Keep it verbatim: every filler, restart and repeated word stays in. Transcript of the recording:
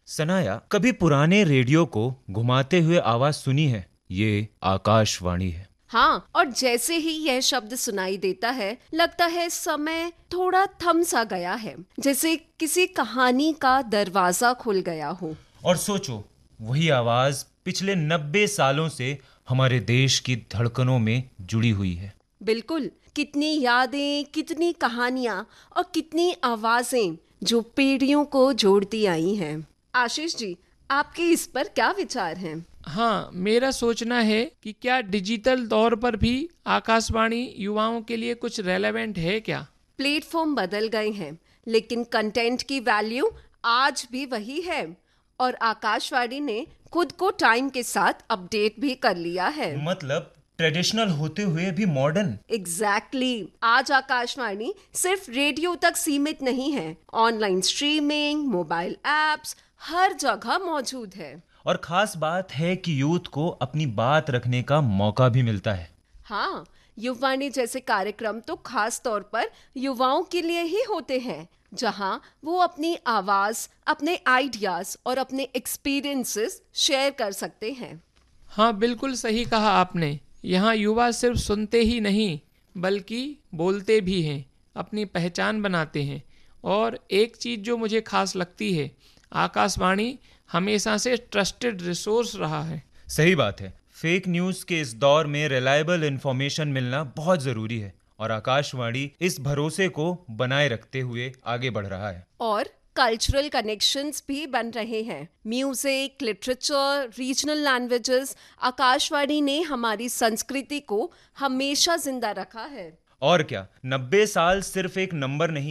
सनाया, कभी पुराने रेडियो को घुमाते हुए आवाज सुनी है? ये आकाशवाणी है। हाँ, और जैसे ही यह शब्द सुनाई देता है, लगता है समय थोड़ा थम सा गया है, जैसे किसी कहानी का दरवाजा खुल गया हो। और सोचो, वही आवाज पिछले नब्बे सालों से हमारे देश की धड़कनों में जुड़ी हुई है। बिल्कुल, कितनी यादें, कितनी कहानियां और कितनी आवाजें जो पीढ़ियों को जोड़ती आई हैं। आशीष जी, आपके इस पर क्या विचार हैं? हाँ, मेरा सोचना है कि क्या डिजिटल दौर पर भी आकाशवाणी युवाओं के लिए कुछ रेलेवेंट है क्या? प्लेटफॉर्म बदल गए हैं, लेकिन कंटेंट की वैल्यू आज भी वही है। और आकाशवाणी ने खुद को टाइम के साथ अपडेट भी कर लिया है। मतलब ट्रेडिशनल होते हुए भी मॉडर्न। Exactly exactly. आज आकाशवाणी सिर्फ रेडियो तक सीमित नहीं है। ऑनलाइन स्ट्रीमिंग, मोबाइल एप्स हर जगह मौजूद है। और खास बात है कि यूथ को अपनी बात रखने का मौका भी मिलता है। हाँ, युवावाणी जैसे कार्यक्रम तो खास तौर पर युवाओं के लिए ही होते हैं, जहां वो अपनी आवाज, अपने आइडियाज और अपने एक्सपीरियंसेस शेयर कर सकते हैं। हाँ, बिल्कुल सही कहा आपने। यहाँ युवा सिर्फ सुनते ही नहीं बल्कि बोलते भी हैं, अपनी पहचान बनाते हैं। और एक चीज़ जो मुझे खास लगती है, आकाशवाणी हमेशा से ट्रस्टेड रिसोर्स रहा है। सही बात है। फेक न्यूज़ के इस दौर में रिलायबल इंफॉर्मेशन मिलना बहुत ज़रूरी है, और आकाशवाणी इस भरोसे को बनाए रखते हुए आगे बढ़ रहा है। और कल्चरल कनेक्शंस भी बन रहे हैं। Music, literature, regional languages, Akashvani ने हमारी संस्कृति को हमेशा जिंदा रखा है। और क्या, नब्बे साल सिर्फ एक नंबर नहीं